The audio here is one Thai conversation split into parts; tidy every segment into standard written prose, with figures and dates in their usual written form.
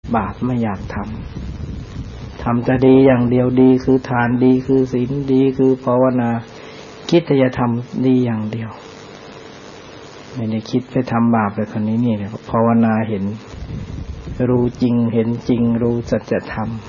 บาปไม่อยากทำแต่ดีอย่างเดียวดีคือทานดีคือศีลดีคือภาวนาคิดจะทำดีอย่างเดียวไม่ได้คิดไปทำบาปเลยคนนี้นี่เลยภาวนาเห็นรู้จริงเห็นจริงรู้สัจธรรม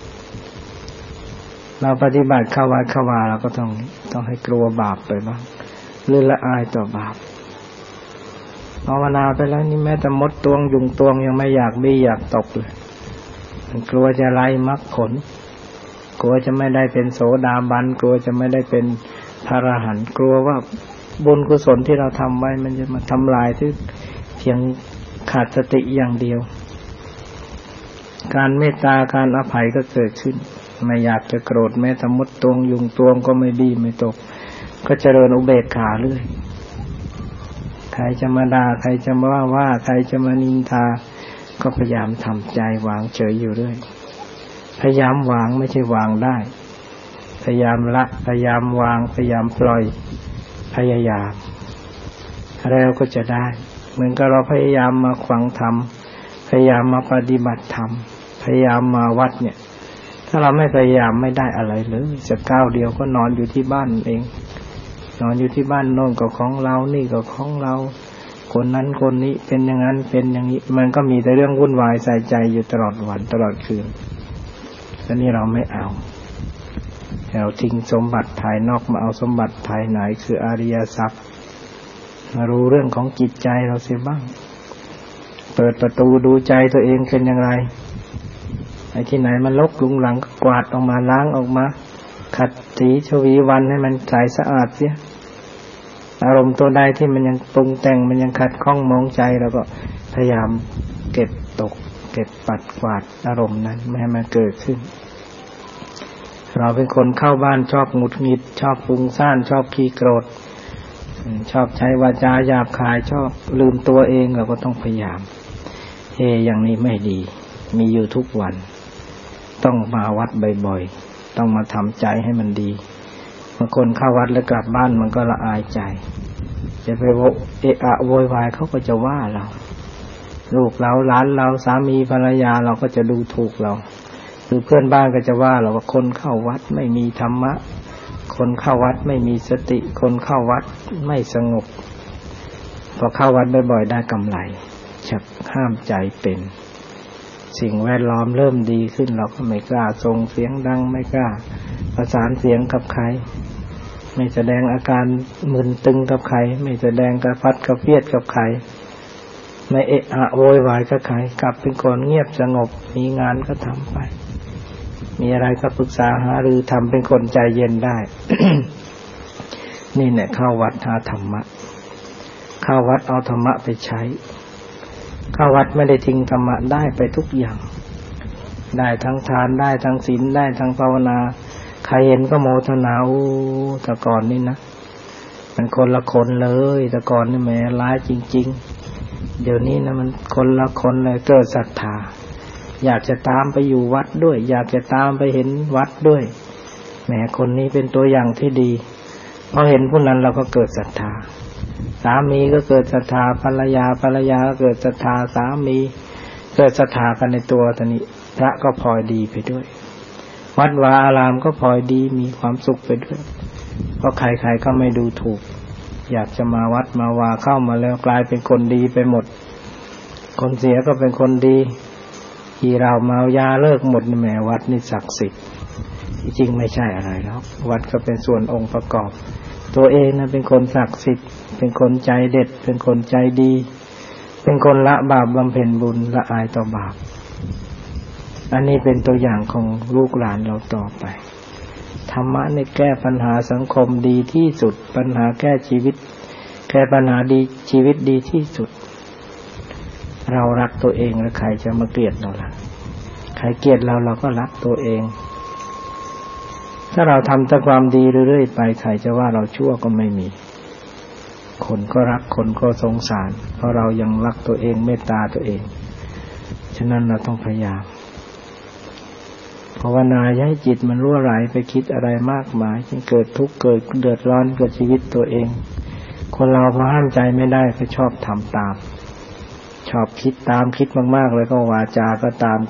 เราปฏิบัติเข้าวัดเข้าวาเราก็ต้องให้กลัวบาปไปบ้างหรือละอายต่อบาปภาวนาไปแล้วนี่แม้แต่มดตวงยุงตวงยังไม่อยากบี้อยากตกเลยมันกลัวจะไล่มรรคผลกลัวจะไม่ได้เป็นโสดาบันกลัวจะไม่ได้เป็นพระอรหันต์กลัวว่าบุญกุศลที่เราทำไว้มันจะมาทำลายที่เพียงขาดสติอย่างเดียวการเมตตาการอภัยก็เกิดขึ้นไม่อยากจะโกรธแม้แต่มดตวงยุงตวงก็ไม่บี้ไม่ตกก็เจริญอุเบกขาเรื่อยใครจะมาด่าใครจะมาว่าใครจะมานินทาก็พยายามทำใจวางเฉยอยู่เรื่อยพยายามวางไม่ใช่วางได้พยายามละพยายามวางพยายามปล่อยพยายามแล้วก็จะได้เหมือนกับเราพยายามมาฟังธรรมพยายามมาปฏิบัติธรรมพยายามมาวัดเนี่ยถ้าเราไม่พยายามไม่ได้อะไรเลยสักก้าวเดียวก็นอนอยู่ที่บ้านเองนอนอยู่ที่บ้านโน่นก็ของเรานี่ก็ของเราคนนั้นคนนี้เป็นอย่างนั้นเป็นอย่างนี้มันก็มีแต่เรื่องวุ่นวายใส่ใจอยู่ตลอดวันตลอดคืนแต่นี่เราไม่เอาเราทิ้งสมบัติภายนอกมาเอาสมบัติภายในคืออริยทรัพย์มารู้เรื่องของจิตใจเราเสียบ้างเปิดประตูดูใจตัวเองเป็นอย่างไรไอ้ที่ไหนมันรกรุงรังก็กวาดออกมาล้างออกมาขัดสีชวีวันให้มันใสสะอาดเสียอารมณ์ตัวใดที่มันยังปรุงแต่งมันยังขัดข้องมองใจเราก็พยายามเก็บตกเก็บปัดกวาดอารมณ์นั้นไม่ให้มันเกิดขึ้นเราเป็นคนเข้าบ้านชอบหงุดหงิดชอบฟุ้งซ่านชอบขี้โกรธชอบใช้วาจาหยาบคายชอบลืมตัวเองเราก็ต้องพยายามอย่างนี้ไม่ดีมีอยู่ทุกวันต้องมาวัดบ่อยๆต้องมาทำใจให้มันดีบางคนเข้าวัดแล้วกลับบ้านมันก็ละอายใจจะไปโวยวายเขาก็จะว่าเราลูกเราหลานเราสามีภรรยาเราก็จะดูถูกเราหรือเพื่อนบ้านก็จะว่าเราว่าคนเข้าวัดไม่มีธรรมะคนเข้าวัดไม่มีสติคนเข้าวัดไม่สงบพอเข้าวัดบ่อยๆได้กำไรชักห้ามใจเป็นสิ่งแวดล้อมเริ่มดีขึ้นเราก็ไม่กล้าส่งเสียงดังไม่กล้าประสานเสียงกับใครไม่แสดงอาการมึนตึงกับใครไม่แสดงกระพัดกระเพี้ยกับใครไม่โวยวายกับใครกลับเป็นคนเงียบสงบมีงานก็ทำไปมีอะไรก็ปรึกษาหารือทำเป็นคนใจเย็นได้ นี่เนี่ยเข้าวัดหาธรรมะเข้าวัดเอาธรรมะไปใช้เข้าวัดไม่ได้ทิ้งธรรมะได้ไปทุกอย่างได้ทั้งทานได้ทั้งศีลได้ทั้งภาวนาใครเห็นก็โมทนาแต่ก่อนนี่นะมันคนละคนเลยแต่ก่อนนี่แหมร้ายจริงๆเดี๋ยวนี้นะมันคนละคนเลยเกิดศรัทธาอยากจะตามไปอยู่วัดด้วยอยากจะตามไปเห็นวัดด้วยแหมคนนี้เป็นตัวอย่างที่ดีพอเห็นผู้นั้นเราก็เกิดศรัทธาสามีก็เกิดศรัทธาภรรยาก็เกิดศรัทธาสามีเกิดศรัทธากันในตัวตอนนี้พระก็พลอยดีไปด้วยวัดวาอารามก็พลอยดีมีความสุขไปด้วยเพราะใครๆก็ไม่ดูถูกอยากจะมาวัดมาวาเข้ามาแล้วกลายเป็นคนดีไปหมดคนเสียก็เป็นคนดีที่เราเมายาเลิกหมดนี่แหมวัดนี่ศักดิ์สิทธิ์ที่จริงไม่ใช่อะไรแล้ววัดก็เป็นส่วนองค์ประกอบตัวเองนะเป็นคนศักดิ์สิทธิ์เป็นคนใจเด็ดเป็นคนใจดีเป็นคนละบาปบำเพ็ญบุญละอายต่อบาปอันนี้เป็นตัวอย่างของลูกหลานเราต่อไปธรรมะในแก้ปัญหาสังคมดีที่สุดปัญหาแก้ชีวิตแก้ปัญหาดีชีวิตดีที่สุดเรารักตัวเองแล้วใครจะมาเกลียดเราล่ะใครเกลียดเราเราก็รักตัวเองถ้าเราทำแต่ความดีเรื่อยๆไปใครจะว่าเราชั่วก็ไม่มีคนก็รักคนก็สงสารเพราะเรายังรักตัวเองเมตตาตัวเองฉะนั้นเราต้องพยายามภาวนาอย่าให้จิตมันรั่วไหลไปคิดอะไรมากมายจนเกิดทุกข์เกิดเดือดร้อนกับชีวิตตัวเองคนเราพอห้ามใจไม่ได้ก็ชอบทำตามชอบคิดตามคิดมากๆเลยก็วาจาก็ตาม